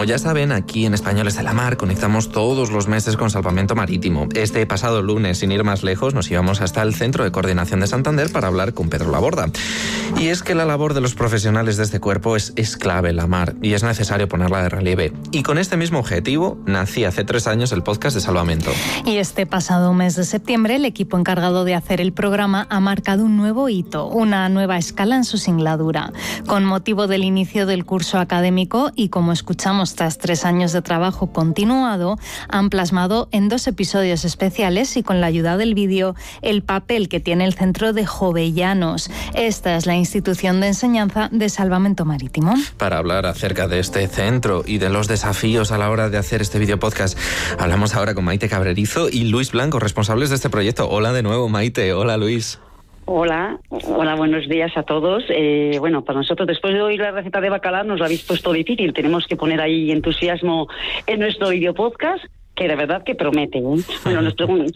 Como ya saben, aquí en Españoles de la Mar conectamos todos los meses con Salvamento Marítimo. Este pasado lunes, sin ir más lejos, nos íbamos hasta el Centro de Coordinación de Santander para hablar con Pedro Laborda. Y es que la labor de los profesionales de este cuerpo es clave en la mar y es necesario ponerla de relieve. Y con este mismo objetivo nací hace 3 años el podcast de Salvamento. Y este pasado mes de septiembre, el equipo encargado de hacer el programa ha marcado un nuevo hito, una nueva escala en su singladura. Con motivo del inicio del curso académico y como escuchamos tras 3 años de trabajo continuado, han plasmado en 2 episodios especiales y con la ayuda del vídeo el papel que tiene el Centro de Jovellanos. Esta es la institución de enseñanza de Salvamento Marítimo. Para hablar acerca de este centro y de los desafíos a la hora de hacer este video podcast, hablamos ahora con Maite Cabrerizo y Luis Blanco, responsables de este proyecto. Hola de nuevo, Maite. Hola, Luis. Hola, buenos días a todos. Bueno, para nosotros, después de oír la receta de bacalao, nos la habéis puesto difícil. Tenemos que poner ahí entusiasmo en nuestro video podcast, que de verdad que promete. Bueno,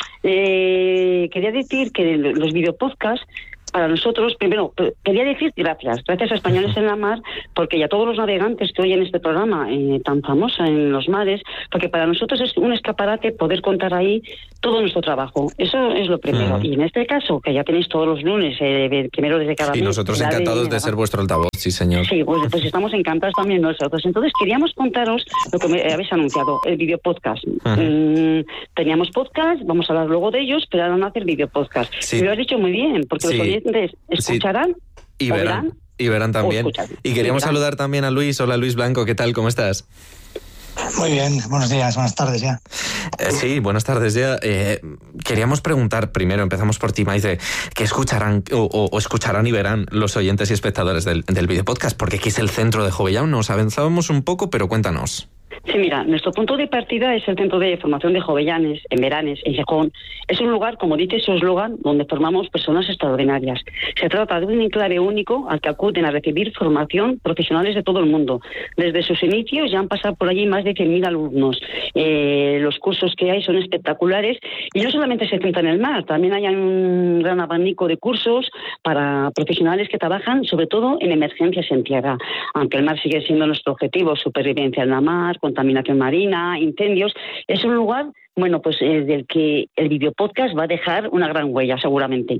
quería decir que los video podcasts, para nosotros, primero, quería decir gracias a Españoles en la Mar, porque ya todos los navegantes que oyen este programa tan famoso en los mares, porque para nosotros es un escaparate poder contar ahí todo nuestro trabajo. Eso es lo primero. Y en este caso, que ya tenéis todos los lunes, primero desde cada mes. Y nosotros encantados de ser vuestro altavoz, sí señor. Sí, pues estamos encantados también nosotros. Entonces queríamos contaros lo que me habéis anunciado, el video podcast. Teníamos podcast, vamos a hablar luego de ellos, pero ahora van a hacer video podcast. Sí. Lo has dicho muy bien, porque los oyentes escucharán y verán también. Y queríamos saludar también a Luis. Hola, Luis Blanco, ¿qué tal? ¿Cómo estás? Muy bien, buenos días, buenas tardes ya. Sí, buenas tardes ya. Queríamos preguntar, primero empezamos por ti, Maite, ¿qué escucharán o escucharán y verán los oyentes y espectadores del video podcast? Porque aquí es el Centro de Jovellanos, nos avanzábamos un poco, pero cuéntanos. Sí, mira, nuestro punto de partida es el Centro de Formación de Jovellanes, en Veranes, en Gijón. Es un lugar, como dice su eslogan, donde formamos personas extraordinarias. Se trata de un enclave único al que acuden a recibir formación profesionales de todo el mundo. Desde sus inicios ya han pasado por allí más de 100.000 alumnos. Los cursos que hay son espectaculares y no solamente se centran en el mar, también hay un gran abanico de cursos para profesionales que trabajan sobre todo en emergencias en tierra. Aunque el mar sigue siendo nuestro objetivo, supervivencia en la mar, contaminación marina, incendios, es un lugar, bueno, pues del que el videopodcast va a dejar una gran huella, seguramente.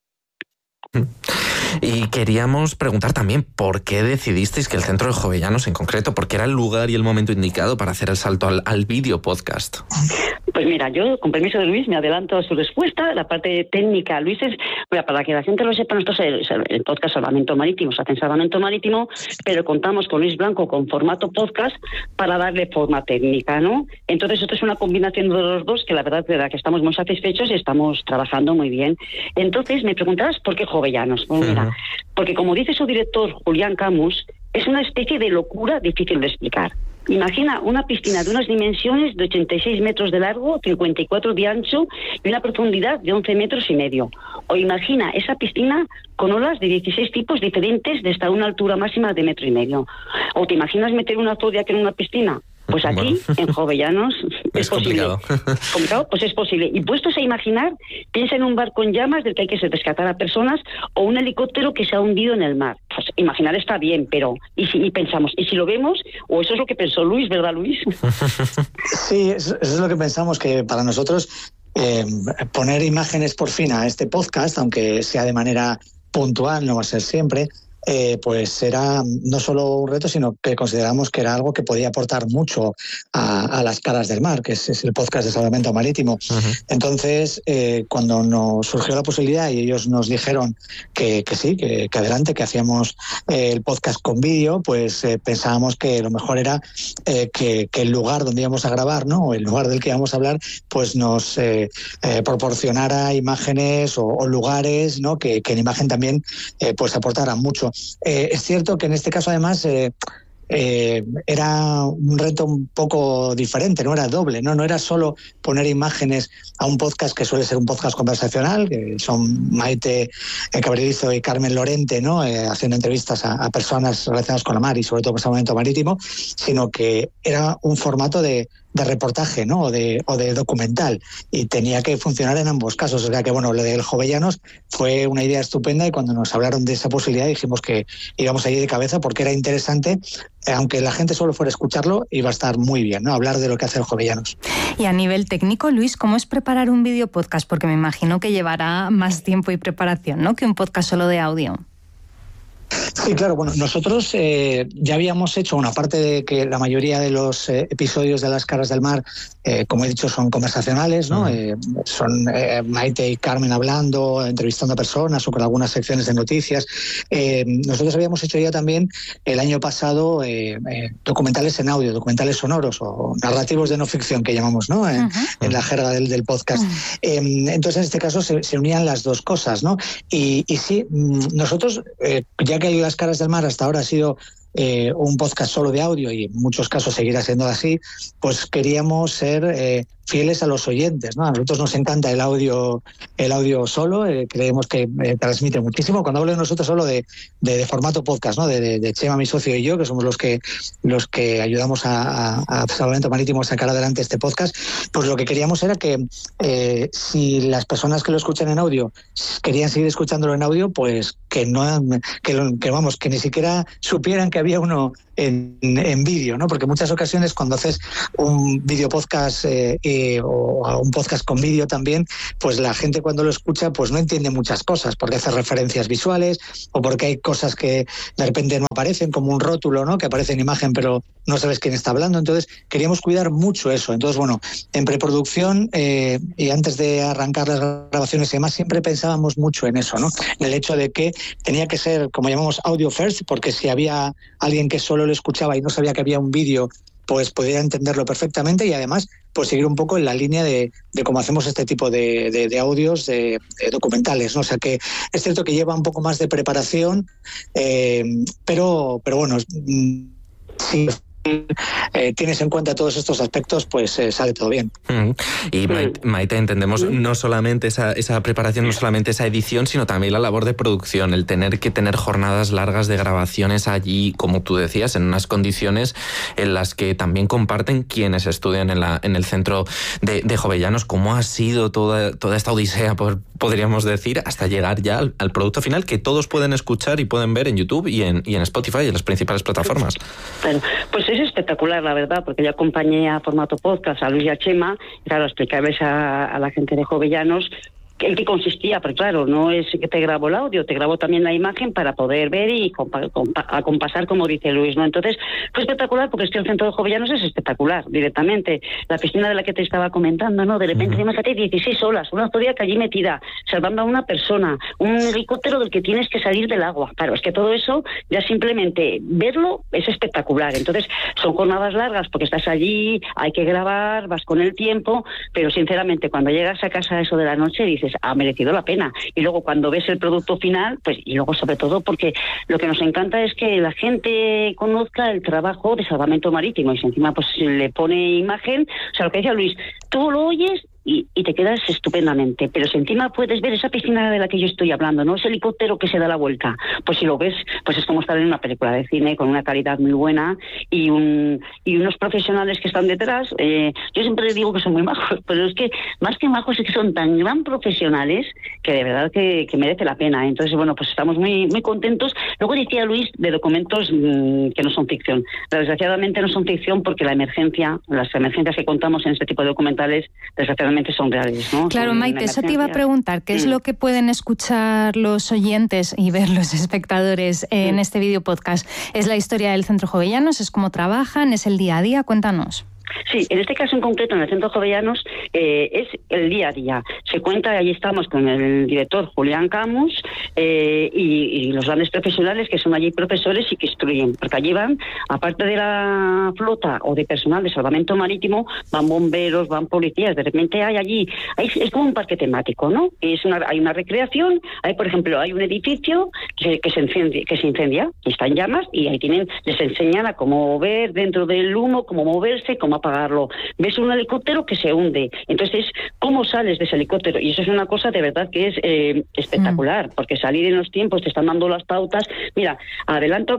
Y queríamos preguntar también por qué decidisteis que el Centro de Jovellanos en concreto, porque era el lugar y el momento indicado para hacer el salto al video podcast. Pues mira, yo, con permiso de Luis, me adelanto a su respuesta. La parte técnica, Luis, para que la gente lo sepa, nosotros el podcast Salvamento Marítimo, se hace en Salvamento Marítimo, pero contamos con Luis Blanco con formato podcast para darle forma técnica, ¿no? Entonces, esto es una combinación de los dos que la verdad es que estamos muy satisfechos y estamos trabajando muy bien. Entonces, me preguntarás por qué Jovellanos. Pues mira, porque como dice su director, Julián Camus, es una especie de locura difícil de explicar. Imagina una piscina de unas dimensiones de 86 metros de largo, 54 de ancho y una profundidad de 11 metros y medio. O imagina esa piscina con olas de 16 tipos diferentes de hasta una altura máxima de 1,5 metros. O te imaginas meter una Zodiac en una piscina. Pues aquí, en Jovellanos, es complicado. Complicado, pues es posible. Y puestos a imaginar, piensa en un barco en llamas del que hay que rescatar a personas o un helicóptero que se ha hundido en el mar. Pues imaginar está bien, pero y pensamos, ¿y si lo vemos? O eso es lo que pensó Luis, ¿verdad, Luis? Sí, eso es lo que pensamos, que para nosotros poner imágenes por fin a este podcast, aunque sea de manera puntual, no va a ser siempre, pues era no solo un reto, sino que consideramos que era algo que podía aportar mucho a las caras del mar, que es el podcast de Salvamento Marítimo. Entonces, cuando nos surgió la posibilidad y ellos nos dijeron que sí, que adelante, que hacíamos el podcast con vídeo, pues pensábamos que lo mejor era que el lugar donde íbamos a grabar, ¿no?, o el lugar del que íbamos a hablar, pues nos proporcionara imágenes o lugares, ¿no?, que en imagen también pues aportaran mucho. Es cierto que en este caso además era un reto un poco diferente, no era doble, no era solo poner imágenes a un podcast que suele ser un podcast conversacional, que son Maite Cabrerizo y Carmen Lorente, ¿no?, haciendo entrevistas a personas relacionadas con la mar y sobre todo con Salvamento Marítimo, sino que era un formato de reportaje, ¿no? o de documental, y tenía que funcionar en ambos casos. O sea que, bueno, lo del Jovellanos fue una idea estupenda, y cuando nos hablaron de esa posibilidad dijimos que íbamos allí de cabeza, porque era interesante, aunque la gente solo fuera a escucharlo, iba a estar muy bien, ¿no? Hablar de lo que hace el Jovellanos. Y a nivel técnico, Luis, ¿cómo es preparar un vídeo podcast? Porque me imagino que llevará más tiempo y preparación, ¿no?, que un podcast solo de audio. Sí, claro. Bueno, nosotros ya habíamos hecho una parte de que la mayoría de los episodios de Las Caras del Mar, como he dicho, son conversacionales, ¿no? Son Maite y Carmen hablando, entrevistando a personas, o con algunas secciones de noticias. Nosotros habíamos hecho ya también el año pasado documentales en audio, documentales sonoros o narrativos de no ficción, que llamamos, ¿no? En la jerga del podcast. Entonces, en este caso se unían las dos cosas, ¿no? Y sí, nosotros, ya que Las Caras del Mar hasta ahora ha sido un podcast solo de audio, y en muchos casos seguirá siendo así, pues queríamos ser fieles a los oyentes, ¿no? A nosotros nos encanta el audio solo, creemos que transmite muchísimo. Cuando hablo de nosotros solo de formato podcast, ¿no? De Chema, mi socio, y yo, que somos los que ayudamos a Salvamento Marítimo a sacar adelante este podcast, pues lo que queríamos era que si las personas que lo escuchan en audio querían seguir escuchándolo en audio, pues que ni siquiera supieran que había uno en vídeo, ¿no? Porque en muchas ocasiones, cuando haces un vídeo podcast o un podcast con vídeo también, pues la gente cuando lo escucha pues no entiende muchas cosas, porque hace referencias visuales, o porque hay cosas que de repente no aparecen, como un rótulo, ¿no?, que aparece en imagen pero no sabes quién está hablando. Entonces queríamos cuidar mucho eso. Entonces, bueno, en preproducción y antes de arrancar las grabaciones y demás, siempre pensábamos mucho en eso, ¿no? En el hecho de que tenía que ser, como llamamos, audio first, porque si había alguien que solo lo escuchaba y no sabía que había un vídeo, pues podía entenderlo perfectamente, y además pues seguir un poco en la línea de cómo hacemos este tipo de audios, de documentales, ¿no? O sea que es cierto que lleva un poco más de preparación, pero bueno, sí. Tienes en cuenta todos estos aspectos, pues sale todo bien. Y Maite, entendemos no solamente esa preparación, no solamente esa edición, sino también la labor de producción, el tener que tener jornadas largas de grabaciones allí, como tú decías, en unas condiciones en las que también comparten quienes estudian en el centro de Jovellanos. ¿Cómo ha sido toda esta odisea, podríamos decir, hasta llegar ya al producto final que todos pueden escuchar y pueden ver en YouTube y en Spotify y en las principales plataformas? Bueno, pues es espectacular, la verdad, porque yo acompañé a formato podcast a Luis y a Chema, y claro, explicarles a la gente de Jovellanos en qué consistía, pero claro, no es que te grabo el audio, te grabo también la imagen para poder ver y acompasar, como dice Luis, ¿no? Entonces, fue espectacular, porque es que el centro de Jovellanos es espectacular, directamente. La piscina de la que te estaba comentando, ¿no? De repente, imagínate, 16 horas, una autoridad allí metida, salvando a una persona, un helicóptero del que tienes que salir del agua. Claro, es que todo eso, ya simplemente verlo, es espectacular. Entonces, son jornadas largas, porque estás allí, hay que grabar, vas con el tiempo, pero sinceramente, cuando llegas a casa a eso de la noche, dices, ha merecido la pena. Y luego cuando ves el producto final, pues, y luego sobre todo porque lo que nos encanta es que la gente conozca el trabajo de Salvamento Marítimo, y si encima pues le pone imagen, o sea, lo que decía Luis, tú lo oyes y te quedas estupendamente, pero si encima puedes ver esa piscina de la que yo estoy hablando, no ese helicóptero que se da la vuelta, pues si lo ves, pues es como estar en una película de cine con una calidad muy buena y unos profesionales que están detrás. Yo siempre digo que son muy majos, pero es que más que majos es que son tan gran profesionales que de verdad que merece la pena. Entonces, bueno, pues estamos muy, muy contentos. Luego decía Luis de documentos que no son ficción. Desgraciadamente no son ficción porque las emergencias que contamos en este tipo de documentales, desgraciadamente son reales, ¿no? Claro, son Maite, eso te iba a preguntar, ¿qué es lo que pueden escuchar los oyentes y ver los espectadores en este vídeo podcast? ¿Es la historia del Centro Jovellanos? ¿Es cómo trabajan? ¿Es el día a día? Cuéntanos. Sí, en este caso en concreto, en el Centro Jovellanos, es el día a día. Se cuenta, allí estamos con el director Julián Camus y los grandes profesionales que son allí profesores y que instruyen, porque allí van, aparte de la flota o de personal de salvamento marítimo, van bomberos, van policías. De repente es como un parque temático, ¿no? Hay una recreación, por ejemplo, hay un edificio que se incendia, que está en llamas, y ahí les enseñan a cómo ver dentro del humo, cómo moverse, cómo cómo apagarlo. Ves un helicóptero que se hunde. Entonces, ¿cómo sales de ese helicóptero? Y eso es una cosa de verdad que es espectacular, porque salir en los tiempos, te están dando las pautas. Mira, adelanto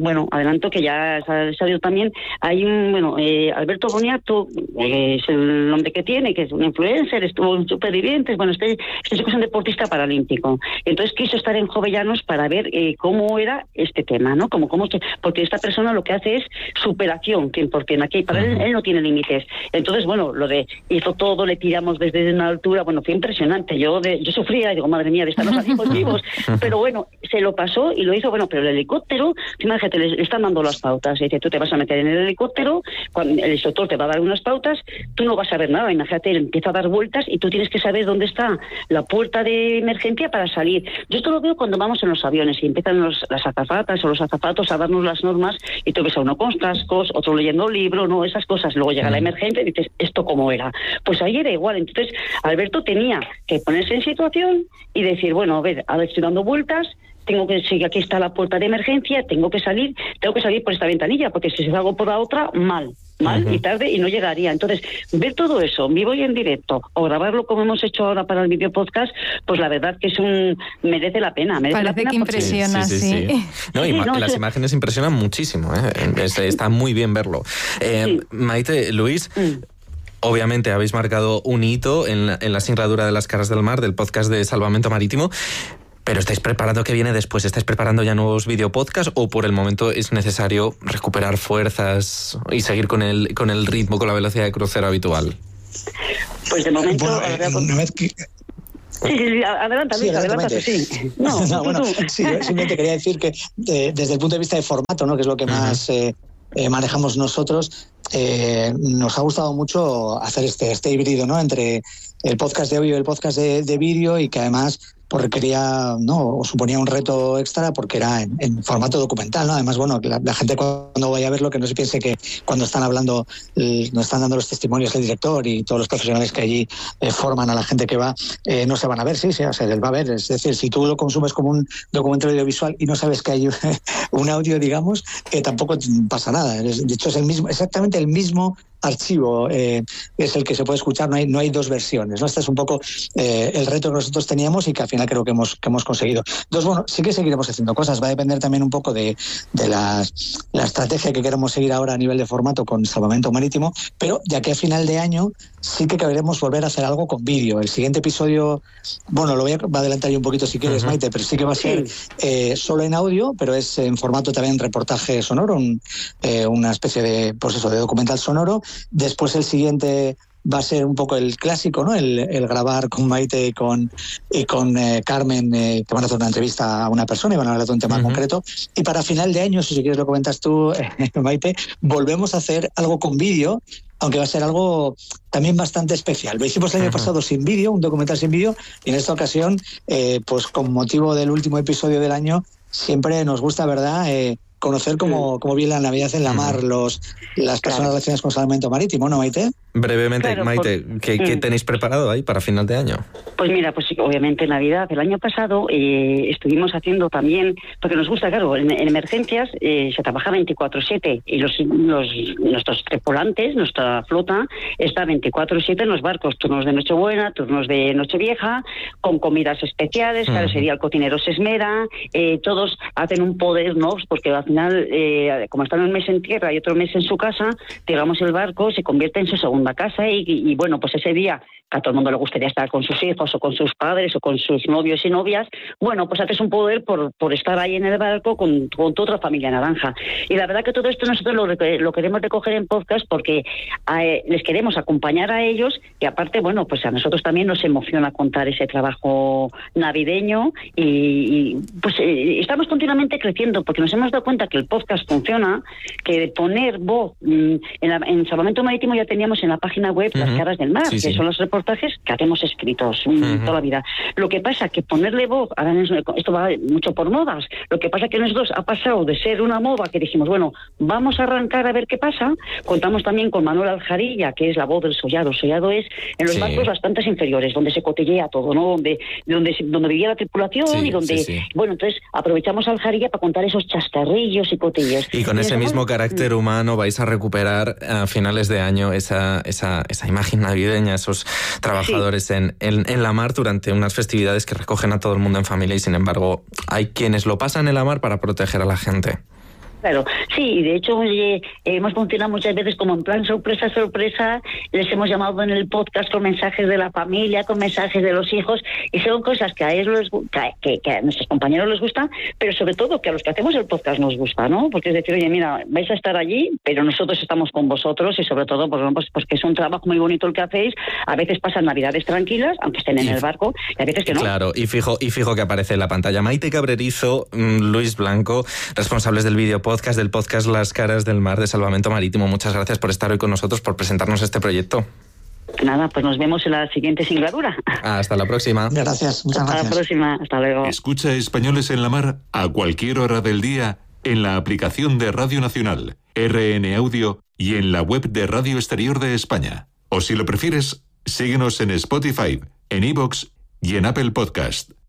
que ya ha salido también, hay Alberto Boniato, es el nombre que tiene, que es un influencer, estuvo en Supervivientes, este chico es un deportista paralímpico. Entonces quiso estar en Jovellanos para ver cómo era este tema, ¿no? Porque esta persona lo que hace es superación, porque aquí para él no tiene límites. Entonces, hizo todo, le tiramos desde una altura, fue impresionante. Yo sufría, digo, madre mía, de estar los amigos vivos, pero se lo pasó y lo hizo, pero el helicóptero, imagínate, le están dando las pautas, dice, tú te vas a meter en el helicóptero, cuando el instructor te va a dar unas pautas, tú no vas a ver nada, imagínate, él empieza a dar vueltas y tú tienes que saber dónde está la puerta de emergencia para salir. Yo esto lo veo cuando vamos en los aviones y empiezan las azafatas o los azafatos a darnos las normas y tú ves a uno con cascos, otro leyendo un libro, no, esas cosas. Luego llega la emergencia y dices, ¿esto cómo era? Pues ahí era igual. Entonces, Alberto tenía que ponerse en situación y decir, a ver, estoy dando vueltas, tengo que seguir, aquí está la puerta de emergencia, tengo que salir por esta ventanilla, porque si salgo por la otra, mal y tarde y no llegaría. Entonces, ver todo eso, vivo y en directo, o grabarlo como hemos hecho ahora para el video podcast, pues la verdad que merece la pena. Parece que impresiona, sí. Las imágenes impresionan muchísimo, está muy bien verlo. Maite, Luis... Obviamente habéis marcado un hito en la singladura de las caras del mar, del podcast de Salvamento Marítimo, pero ¿estáis preparando qué viene después? ¿Estáis preparando ya nuevos videopodcasts o por el momento es necesario recuperar fuerzas y seguir con el ritmo, con la velocidad de crucero habitual? Pues de momento... una vez que... Sí, adelanta, Luis, adelántate, sí. Simplemente quería decir que desde el punto de vista de formato, ¿no?, que es lo que más manejamos nosotros, nos ha gustado mucho hacer este híbrido, ¿no?, entre el podcast de audio y el podcast de vídeo, y que además requería, suponía un reto extra porque era en formato documental, ¿no? Además, la gente cuando vaya a verlo, que no se piense que cuando están hablando, nos están dando los testimonios del director y todos los profesionales que allí forman a la gente que va, no se van a ver, sí, se va a ver. Es decir, si tú lo consumes como un documental audiovisual y no sabes que hay un audio, digamos, tampoco pasa nada. De hecho, es exactamente el mismo archivo, es el que se puede escuchar, no hay dos versiones, ¿no? Este es un poco el reto que nosotros teníamos y que al final creo que hemos conseguido. Entonces, sí que seguiremos haciendo cosas, va a depender también un poco de la estrategia que queremos seguir ahora a nivel de formato con Salvamento Marítimo, pero ya que a final de año sí que queremos volver a hacer algo con vídeo. El siguiente episodio, lo voy a adelantar yo un poquito si quieres, Maite, pero sí que va a ser solo en audio, pero es en formato también reportaje sonoro, una especie de documental sonoro. Después el siguiente va a ser un poco el clásico, ¿no? El grabar con Maite y con Carmen, que van a hacer una entrevista a una persona y van a hablar de un tema concreto. Y para final de año, si quieres lo comentas tú, Maite, volvemos a hacer algo con vídeo, aunque va a ser algo también bastante especial. Lo hicimos el año pasado sin vídeo, un documental sin vídeo, y en esta ocasión, pues con motivo del último episodio del año, siempre nos gusta, ¿verdad?, conocer cómo viene la Navidad en la mar las personas relacionadas con Salvamento Marítimo, ¿no, Maite? Brevemente, Maite, ¿qué tenéis preparado ahí para final de año? Pues mira, obviamente Navidad. El año pasado estuvimos haciendo también, porque nos gusta, claro, en emergencias se trabaja 24/7 y nuestros tripulantes, nuestra flota, está 24/7 en los barcos, turnos de Nochebuena, turnos de Nochevieja, con comidas especiales, claro, sería el cocinero se esmera, todos hacen un poder, ¿no?, porque al final, como están un mes en tierra y otro mes en su casa, digamos, el barco se convierte en su segunda casa y pues ese día a todo el mundo le gustaría estar con sus hijos o con sus padres o con sus novios y novias, pues haces un poder por estar ahí en el barco con tu otra familia naranja. Y la verdad que todo esto nosotros lo queremos recoger en podcast porque les queremos acompañar a ellos y aparte, pues a nosotros también nos emociona contar ese trabajo navideño y pues estamos continuamente creciendo porque nos hemos dado cuenta que el podcast funciona, que de poner voz en Salvamento Marítimo ya teníamos en la página web Las Caras del Mar, que son los reportajes que hacemos escritos toda la vida. Lo que pasa que ponerle voz, ahora esto va mucho por modas, lo que pasa que nosotros ha pasado de ser una moda que dijimos, bueno, vamos a arrancar a ver qué pasa. Contamos también con Manuel Aljarilla, que es la voz del Sollado. El Sollado es en los barcos bastante inferiores, donde se cotillea todo, ¿no? Donde vivía la tripulación y donde... Bueno, entonces aprovechamos a Aljarilla para contar esos chascarrillos y cotillos. Y con ese mismo carácter humano vais a recuperar a finales de año esa imagen navideña, esos trabajadores en la mar durante unas festividades que recogen a todo el mundo en familia y sin embargo hay quienes lo pasan en la mar para proteger a la gente. Claro, sí, y de hecho hemos funcionado muchas veces como en plan sorpresa, les hemos llamado en el podcast con mensajes de la familia, con mensajes de los hijos, y son cosas que a ellos que a nuestros compañeros les gustan, pero sobre todo que a los que hacemos el podcast nos gusta, ¿no? Porque es decir, oye, mira, vais a estar allí, pero nosotros estamos con vosotros y sobre todo, pues que es un trabajo muy bonito el que hacéis, a veces pasan navidades tranquilas, aunque estén en el barco, y a veces que no. Claro, y fijo que aparece en la pantalla. Maite Cabrerizo, Luis Blanco, responsables del video podcast Las Caras del Mar de Salvamento Marítimo. Muchas gracias por estar hoy con nosotros, por presentarnos este proyecto. Nada, pues nos vemos en la siguiente singladura. Hasta la próxima. Gracias, muchas gracias. Hasta la próxima, hasta luego. Escucha Españoles en la Mar a cualquier hora del día en la aplicación de Radio Nacional, RN Audio y en la web de Radio Exterior de España. O si lo prefieres, síguenos en Spotify, en iVoox y en Apple Podcast.